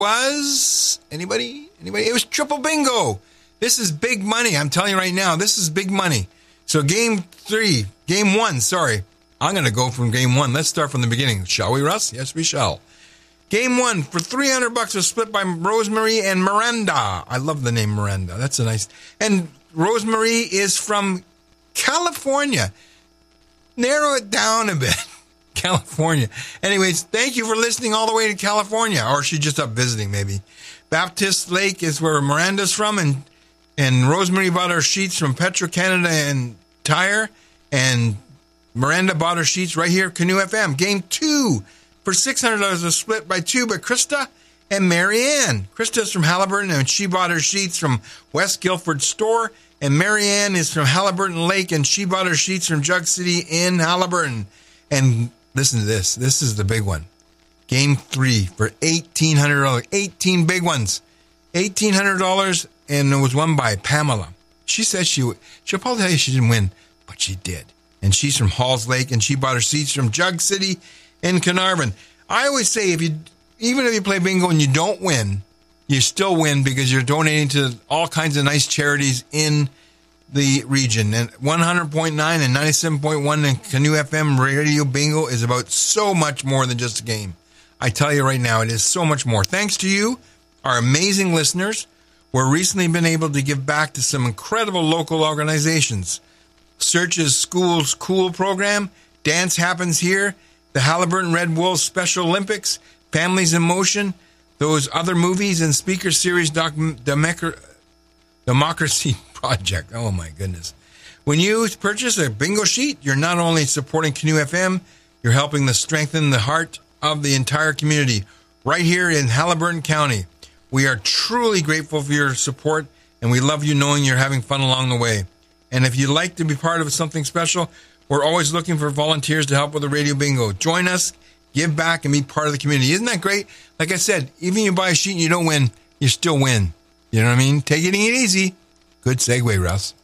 was anybody? It was triple bingo. This is big money. I'm telling you right now, this is big money. So game one, sorry. I'm going to go from game one. Let's start from the beginning. Shall we, Russ? Yes, we shall. Game one for $300 was split by Rosemary and Miranda. I love the name Miranda. That's a nice. And Rosemary is from California. Narrow it down a bit. California. Anyways, thank you for listening all the way to California. Or she's just up visiting, maybe. Baptist Lake is where Miranda's from. And Rosemary bought her sheets from Petro-Canada and Tire. And Miranda bought her sheets right here at Canoe FM. Game two for $600 was split by two by Krista and Marianne. Krista's from Halliburton, and she bought her sheets from West Guilford Store. And Marianne is from Halliburton Lake, and she bought her sheets from Jug City in Halliburton. And listen to this. This is the big one. Game three for $1,800. 18 big ones. $1,800, and it was won by Pamela. She says she'll probably tell you she didn't win, but she did. And she's from Halls Lake, and she bought her seats from Jug City in Carnarvon. I always say, even if you play bingo and you don't win, you still win because you're donating to all kinds of nice charities in the region. And 100.9 and 97.1 in Canoe FM Radio Bingo is about so much more than just a game. I tell you right now, it is so much more. Thanks to you, our amazing listeners, we're recently been able to give back to some incredible local organizations. Search's Schools Cool program, Dance Happens Here, the Halliburton Red Wolves Special Olympics, Families in Motion, those other movies and speaker series, Democracy Project. Oh my goodness. When you purchase a bingo sheet, you're not only supporting Canoe FM, you're helping to strengthen the heart of the entire community right here in Halliburton County. We are truly grateful for your support, and we love you knowing you're having fun along the way. And if you'd like to be part of something special, we're always looking for volunteers to help with the radio bingo. Join us, give back, and be part of the community. Isn't that great? Like I said, even if you buy a sheet and you don't win, you still win. You know what I mean? Taking it easy. Good segue, Russ.